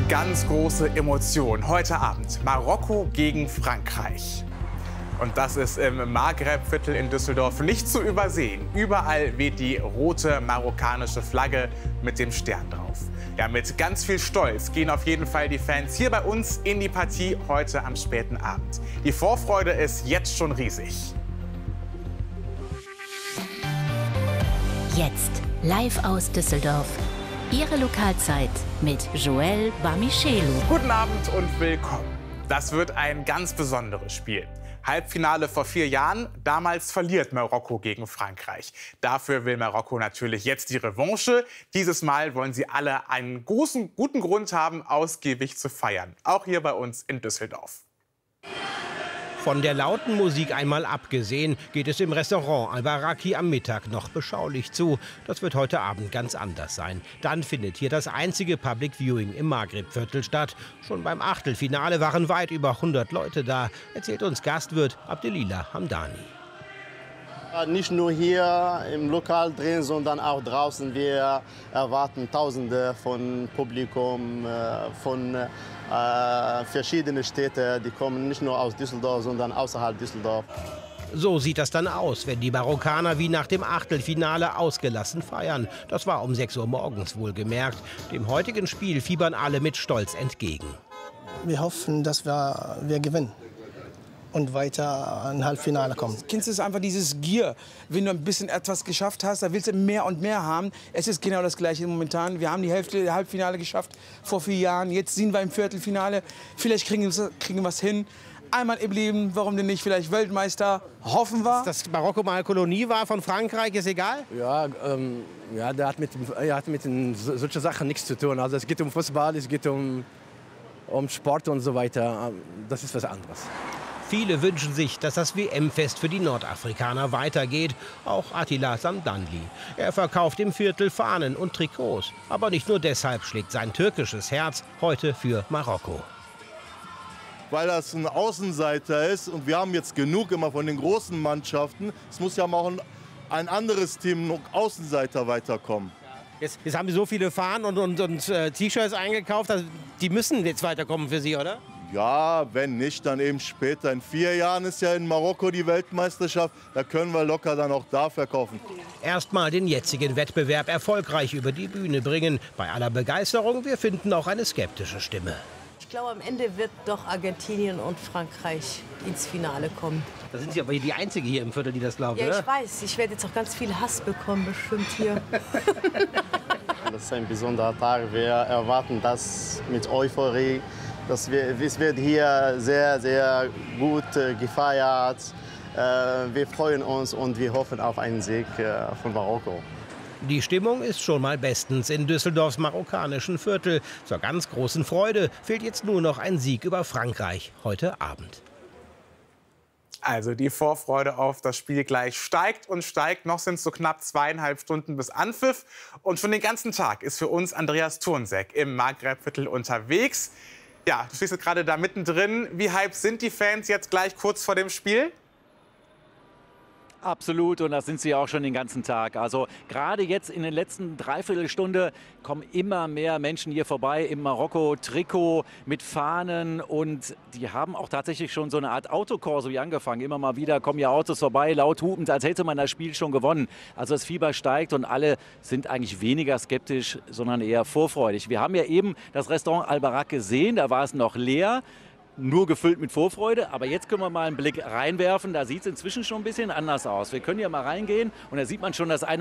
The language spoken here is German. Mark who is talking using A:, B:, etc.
A: Ganz große Emotion. Heute Abend Marokko gegen Frankreich. Und das ist im Maghreb-Viertel in Düsseldorf nicht zu übersehen. Überall weht die rote marokkanische Flagge mit dem Stern drauf. Ja, mit ganz viel Stolz gehen auf jeden Fall die Fans hier bei uns in die Partie heute am späten Abend. Die Vorfreude ist jetzt schon riesig.
B: Jetzt live aus Düsseldorf. Ihre Lokalzeit mit Joël Bamichelu.
A: Guten Abend und willkommen. Das wird ein ganz besonderes Spiel. Halbfinale vor 4 Jahren. Damals verliert Marokko gegen Frankreich. Dafür will Marokko natürlich jetzt die Revanche. Dieses Mal wollen sie alle einen guten Grund haben, ausgiebig zu feiern. Auch hier bei uns in Düsseldorf.
C: Von der lauten Musik einmal abgesehen, geht es im Restaurant Al-Baraki am Mittag noch beschaulich zu. Das wird heute Abend ganz anders sein. Dann findet hier das einzige Public Viewing im Maghreb-Viertel statt. Schon beim Achtelfinale waren weit über 100 Leute da, erzählt uns Gastwirt Abdelila Hamdani.
D: Nicht nur hier im Lokal drin, sondern auch draußen. Wir erwarten Tausende von Publikum, von verschiedenen Städten. Die kommen nicht nur aus Düsseldorf, sondern außerhalb Düsseldorf.
C: So sieht das dann aus, wenn die Marokkaner wie nach dem Achtelfinale ausgelassen feiern. Das war um 6 Uhr morgens wohlgemerkt. Dem heutigen Spiel fiebern alle mit Stolz entgegen.
E: Wir hoffen, dass wir gewinnen und weiter ein Halbfinale kommen.
F: Kennst du einfach dieses Gier? Wenn du ein bisschen etwas geschafft hast, da willst du mehr und mehr haben. Es ist genau das Gleiche momentan. Wir haben die Hälfte der Halbfinale geschafft vor 4 Jahren. Jetzt sind wir im Viertelfinale. Vielleicht kriegen wir was hin. Einmal im Leben, warum denn nicht? Vielleicht Weltmeister, hoffen wir.
C: Dass Marokko mal Kolonie war von Frankreich, ist egal?
G: Ja, der hat mit solchen Sachen nichts zu tun. Also es geht um Fußball, es geht um Sport und so weiter. Das ist was anderes.
C: Viele wünschen sich, dass das WM-Fest für die Nordafrikaner weitergeht. Auch Attila Samdanli. Er verkauft im Viertel Fahnen und Trikots. Aber nicht nur deshalb schlägt sein türkisches Herz heute für Marokko.
H: Weil das ein Außenseiter ist und wir haben jetzt genug immer von den großen Mannschaften. Es muss ja mal ein anderes Team, noch Außenseiter, weiterkommen.
C: Jetzt haben Sie so viele Fahnen und T-Shirts eingekauft. Also die müssen jetzt weiterkommen für Sie, oder?
H: Ja, wenn nicht, dann eben später. In 4 Jahren ist ja in Marokko die Weltmeisterschaft. Da können wir locker dann auch da verkaufen.
C: Erstmal den jetzigen Wettbewerb erfolgreich über die Bühne bringen. Bei aller Begeisterung, wir finden auch eine skeptische Stimme.
I: Ich glaube, am Ende wird doch Argentinien und Frankreich ins Finale kommen.
C: Da sind Sie aber die Einzige hier im Viertel, die das glaubt,
I: ja,
C: oder?
I: Ich weiß. Ich werde jetzt auch ganz viel Hass bekommen, bestimmt hier.
D: Das ist ein besonderer Tag. Wir erwarten das mit Euphorie. Es wird hier sehr, sehr gut gefeiert. Wir freuen uns und wir hoffen auf einen Sieg von Marokko.
C: Die Stimmung ist schon mal bestens in Düsseldorfs marokkanischen Viertel. Zur ganz großen Freude fehlt jetzt nur noch ein Sieg über Frankreich heute Abend.
A: Also die Vorfreude auf das Spiel gleich steigt und steigt. Noch sind es so knapp 2,5 Stunden bis Anpfiff. Und schon den ganzen Tag ist für uns Andreas Turnseck im Maghreb-Viertel unterwegs. Ja, du stehst jetzt gerade da mittendrin. Wie hyped sind die Fans jetzt gleich kurz vor dem Spiel?
J: Absolut, und das sind sie auch schon den ganzen Tag. Also gerade jetzt in den letzten Dreiviertelstunde kommen immer mehr Menschen hier vorbei im Marokko-Trikot mit Fahnen, und die haben auch tatsächlich schon so eine Art Autokorso wie angefangen. Immer mal wieder kommen hier Autos vorbei, laut hupend, als hätte man das Spiel schon gewonnen. Also das Fieber steigt und alle sind eigentlich weniger skeptisch, sondern eher vorfreudig. Wir haben ja eben das Restaurant Al-Barak gesehen, da war es noch leer. Nur gefüllt mit Vorfreude, aber jetzt können wir mal einen Blick reinwerfen. Da sieht es inzwischen schon ein bisschen anders aus. Wir können ja mal reingehen und da sieht man schon, dass eine